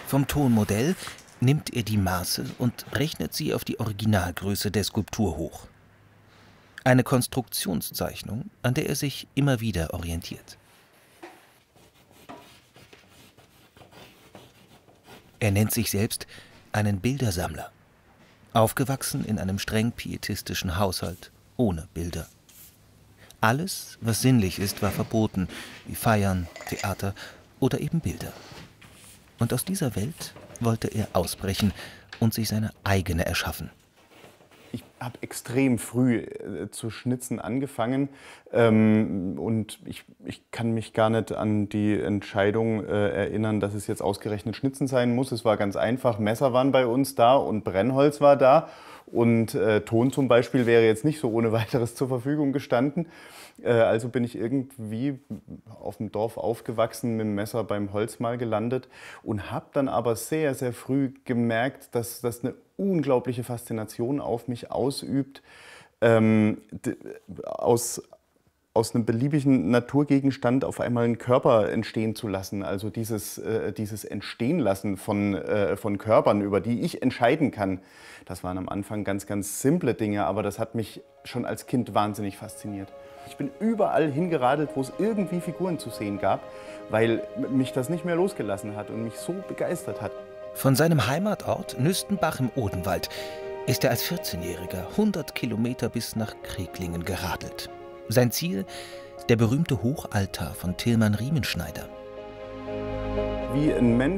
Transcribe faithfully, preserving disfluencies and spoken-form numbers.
Vom Tonmodell nimmt er die Maße und rechnet sie auf die Originalgröße der Skulptur hoch. Eine Konstruktionszeichnung, an der er sich immer wieder orientiert. Er nennt sich selbst einen Bildersammler, aufgewachsen in einem streng pietistischen Haushalt, ohne Bilder. Alles, was sinnlich ist, war verboten, wie Feiern, Theater oder eben Bilder. Und aus dieser Welt wollte er ausbrechen und sich seine eigene erschaffen. Ich habe extrem früh äh, zu schnitzen angefangen ähm, und ich, ich kann mich gar nicht an die Entscheidung äh, erinnern, dass es jetzt ausgerechnet Schnitzen sein muss. Es war ganz einfach, Messer waren bei uns da und Brennholz war da und äh, Ton zum Beispiel wäre jetzt nicht so ohne weiteres zur Verfügung gestanden. Äh, also bin ich irgendwie auf dem Dorf aufgewachsen, mit dem Messer beim Holzmal gelandet und habe dann aber sehr, sehr früh gemerkt, dass das eine unglaubliche Faszination auf mich ausübt, ähm, aus, aus einem beliebigen Naturgegenstand auf einmal einen Körper entstehen zu lassen. Also dieses, äh, dieses Entstehenlassen von, äh, von Körpern, über die ich entscheiden kann. Das waren am Anfang ganz, ganz simple Dinge, aber das hat mich schon als Kind wahnsinnig fasziniert. Ich bin überall hingeradelt, wo es irgendwie Figuren zu sehen gab, weil mich das nicht mehr losgelassen hat und mich so begeistert hat. Von seinem Heimatort Nüstenbach im Odenwald ist er als vierzehnjähriger hundert Kilometer bis nach Kreglingen geradelt. Sein Ziel? Der berühmte Hochaltar von Tilman Riemenschneider. Wie ein Mensch